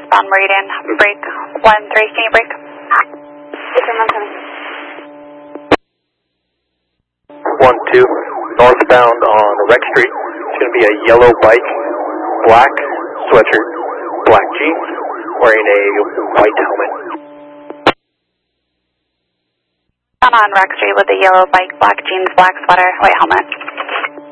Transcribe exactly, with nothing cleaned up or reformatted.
southbound Meridian, break one three, can you break? Yes, I'm coming. one two, northbound on Rex Street. It's going to be a yellow bike, black sweatshirt, black jeans, wearing a white helmet. Down on Rex Street with a yellow bike, black jeans, black sweater, white helmet.